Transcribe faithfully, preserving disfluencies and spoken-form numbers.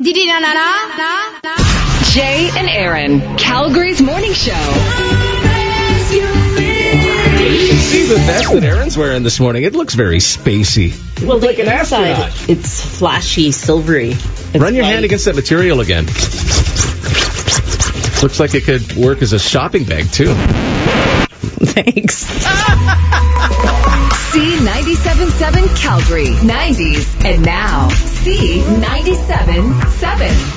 Jay and Aaron, Calgary's morning show. You can see the vest that Aaron's wearing this morning. It looks very spacey. Well, like an inside, astronaut. It's flashy, silvery. It's Run your white. hand against that material again. Looks like it could work as a shopping bag, too. Thanks. C ninety-seven point seven Calgary, nineties, and now C ninety-seven point seven.